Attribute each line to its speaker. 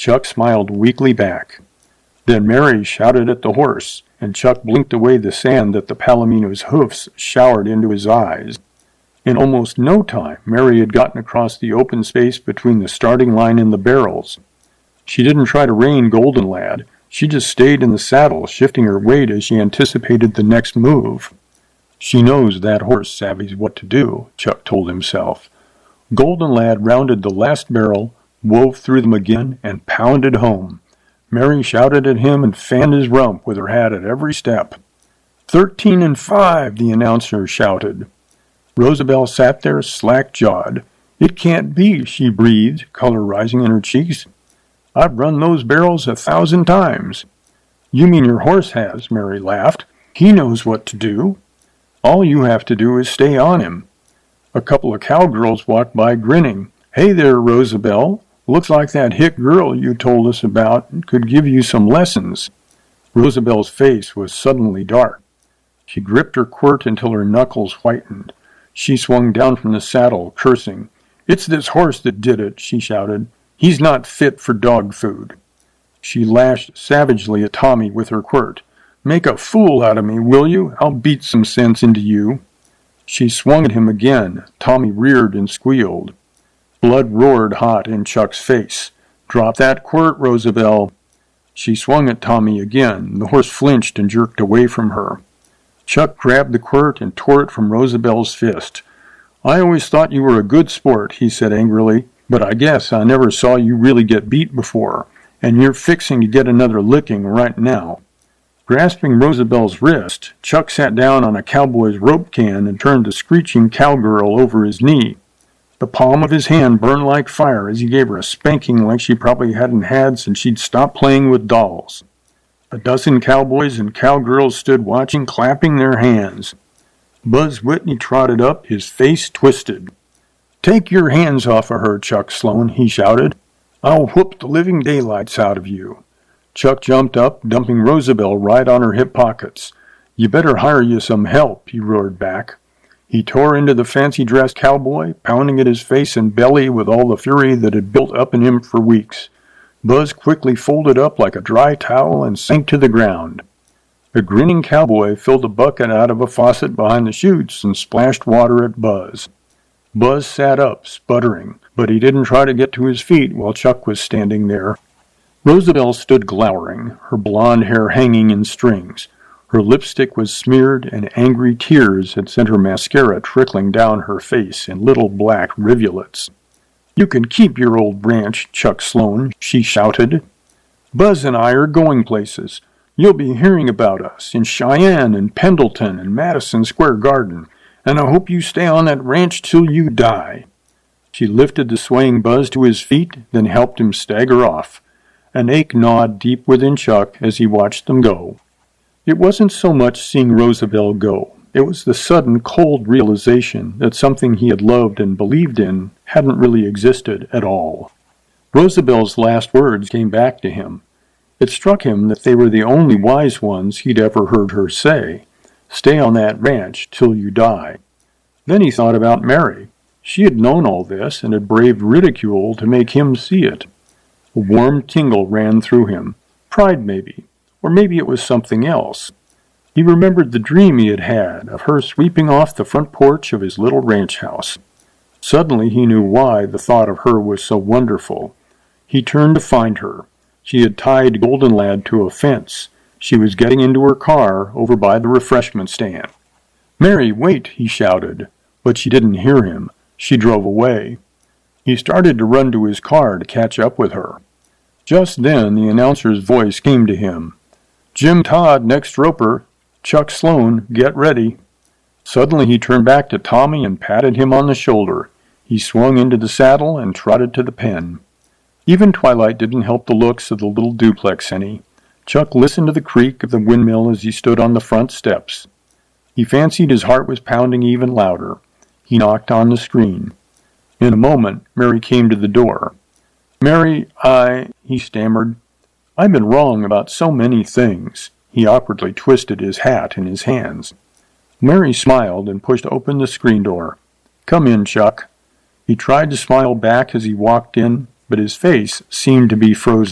Speaker 1: Chuck smiled weakly back. Then Mary shouted at the horse, and Chuck blinked away the sand that the Palomino's hoofs showered into his eyes. In almost no time, Mary had gotten across the open space between the starting line and the barrels. She didn't try to rein Golden Lad. She just stayed in the saddle, shifting her weight as she anticipated the next move. She knows that horse savvies what to do, Chuck told himself. Golden Lad rounded the last barrel, wove through them again, and pounded home. Mary shouted at him and fanned his rump with her hat at every step. 13-5, the announcer shouted. Rosabelle sat there slack-jawed. It can't be, she breathed, color rising in her cheeks. I've run those barrels 1,000 times. You mean your horse has, Mary laughed. He knows what to do. All you have to do is stay on him. A couple of cowgirls walked by grinning. Hey there, Rosabelle. Looks like that hick girl you told us about could give you some lessons. Rosabelle's face was suddenly dark. She gripped her quirt until her knuckles whitened. She swung down from the saddle, cursing. It's this horse that did it, she shouted. He's not fit for dog food. She lashed savagely at Tommy with her quirt. Make a fool out of me, will you? I'll beat some sense into you. She swung at him again. Tommy reared and squealed. Blood roared hot in Chuck's face. Drop that quirt, Rosabelle. She swung at Tommy again. The horse flinched and jerked away from her. Chuck grabbed the quirt and tore it from Rosabelle's fist. I always thought you were a good sport, he said angrily, but I guess I never saw you really get beat before, and you're fixing to get another licking right now. Grasping Rosabelle's wrist, Chuck sat down on a cowboy's rope can and turned the screeching cowgirl over his knee. The palm of his hand burned like fire as he gave her a spanking like she probably hadn't had since she'd stopped playing with dolls. A dozen cowboys and cowgirls stood watching, clapping their hands. Buzz Whitney trotted up, his face twisted. Take your hands off of her, Chuck Sloan, he shouted. I'll whoop the living daylights out of you. Chuck jumped up, dumping Rosabelle right on her hip pockets. You better hire you some help, he roared back. He tore into the fancy-dressed cowboy, pounding at his face and belly with all the fury that had built up in him for weeks. Buzz quickly folded up like a dry towel and sank to the ground. A grinning cowboy filled a bucket out of a faucet behind the chutes and splashed water at Buzz. Buzz sat up, sputtering, but he didn't try to get to his feet while Chuck was standing there. Rosabelle stood glowering, her blonde hair hanging in strings. Her lipstick was smeared, and angry tears had sent her mascara trickling down her face in little black rivulets. You can keep your old branch, Chuck Sloan, she shouted. Buzz and I are going places. You'll be hearing about us in Cheyenne and Pendleton and Madison Square Garden, and I hope you stay on that ranch till you die. She lifted the swaying Buzz to his feet, then helped him stagger off. An ache gnawed deep within Chuck as he watched them go. It wasn't so much seeing Rosabelle go. It was the sudden, cold realization that something he had loved and believed in hadn't really existed at all. Rosabelle's last words came back to him. It struck him that they were the only wise ones he'd ever heard her say. Stay on that ranch till you die. Then he thought about Mary. She had known all this and had braved ridicule to make him see it. A warm tingle ran through him. Pride, maybe. Or maybe it was something else. He remembered the dream he had had of her sweeping off the front porch of his little ranch house. Suddenly he knew why the thought of her was so wonderful. He turned to find her. She had tied Golden Lad to a fence. She was getting into her car over by the refreshment stand. Mary, wait, he shouted, but she didn't hear him. She drove away. He started to run to his car to catch up with her. Just then the announcer's voice came to him. Jim Todd, next roper. Chuck Sloan, get ready. Suddenly he turned back to Tommy and patted him on the shoulder. He swung into the saddle and trotted to the pen. Even twilight didn't help the looks of the little duplex any. Chuck listened to the creak of the windmill as he stood on the front steps. He fancied his heart was pounding even louder. He knocked on the screen. In a moment, Mary came to the door. Mary, he stammered. I've been wrong about so many things. He awkwardly twisted his hat in his hands. Mary smiled and pushed open the screen door. Come in, Chuck. He tried to smile back as he walked in, but his face seemed to be frozen.